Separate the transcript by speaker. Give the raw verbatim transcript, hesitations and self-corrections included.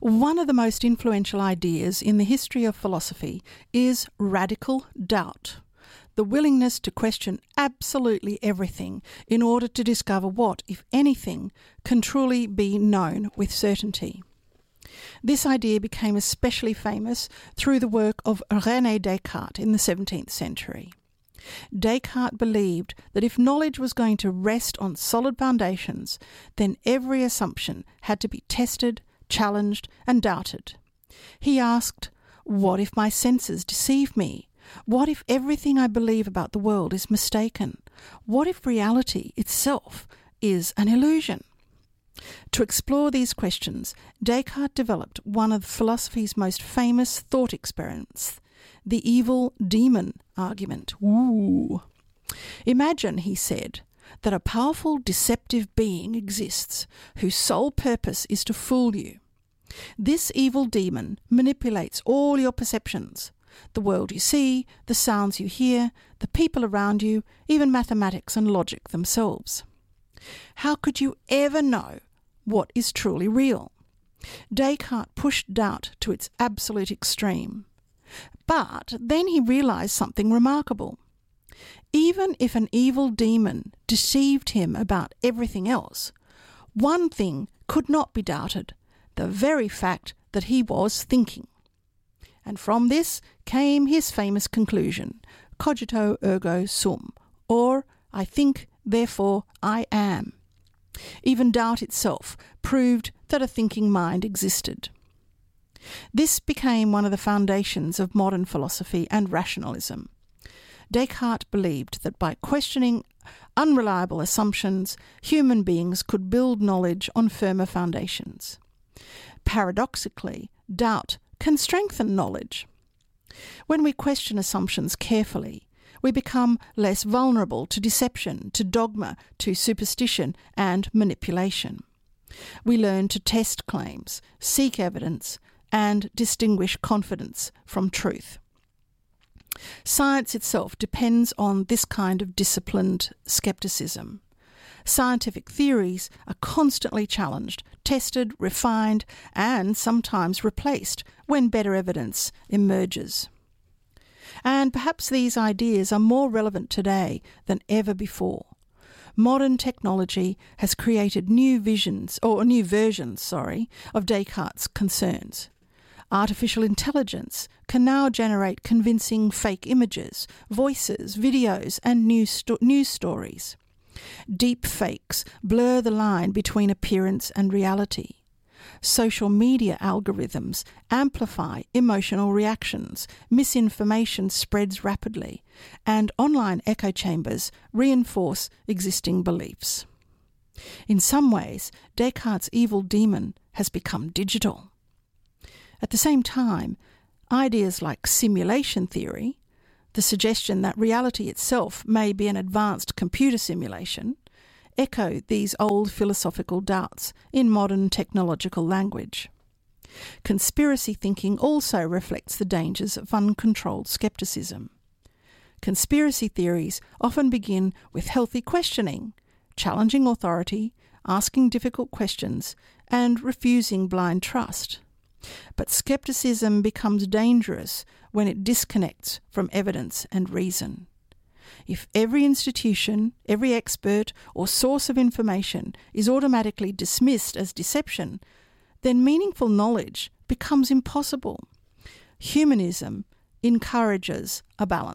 Speaker 1: One of the most influential ideas in the history of philosophy is radical doubt, the willingness to question absolutely everything in order to discover what, if anything, can truly be known with certainty. This idea became especially famous through the work of René Descartes in the seventeenth century. Descartes believed that if knowledge was going to rest on solid foundations, then every assumption had to be tested, challenged, and doubted. He asked, "What if my senses deceive me? What if everything I believe about the world is mistaken? What if reality itself is an illusion?" To explore these questions, Descartes developed one of philosophy's most famous thought experiments, the evil demon argument. Ooh. Imagine, he said, that a powerful deceptive being exists whose sole purpose is to fool you. This evil demon manipulates all your perceptions, the world you see, the sounds you hear, the people around you, even mathematics and logic themselves. How could you ever know what is truly real? Descartes pushed doubt to its absolute extreme. But then he realised something remarkable. Even if an evil demon deceived him about everything else, one thing could not be doubted, the very fact that he was thinking. And from this came his famous conclusion, cogito ergo sum, or I think, therefore I am. Even doubt itself proved that a thinking mind existed. This became one of the foundations of modern philosophy and rationalism. Descartes believed that by questioning unreliable assumptions, human beings could build knowledge on firmer foundations. Paradoxically, doubt can strengthen knowledge. When we question assumptions carefully, we become less vulnerable to deception, to dogma, to superstition and manipulation. We learn to test claims, seek evidence, and distinguish confidence from truth. Science itself depends on this kind of disciplined skepticism. Scientific theories are constantly challenged, tested, refined, and sometimes replaced when better evidence emerges. And perhaps these ideas are more relevant today than ever before. Modern technology has created new visions, or new versions, sorry, of Descartes' concerns. Artificial intelligence can now generate convincing fake images, voices, videos, and news, sto- news stories. Deep fakes blur the line between appearance and reality. Social media algorithms amplify emotional reactions, misinformation spreads rapidly, and online echo chambers reinforce existing beliefs. In some ways, Descartes' evil demon has become digital. At the same time, ideas like simulation theory, the suggestion that reality itself may be an advanced computer simulation, echo these old philosophical doubts in modern technological language. Conspiracy thinking also reflects the dangers of uncontrolled skepticism. Conspiracy theories often begin with healthy questioning, challenging authority, asking difficult questions, and refusing blind trust. But skepticism becomes dangerous when it disconnects from evidence and reason. If every institution, every expert or source of information is automatically dismissed as deception, then meaningful knowledge becomes impossible. Humanism encourages a balance.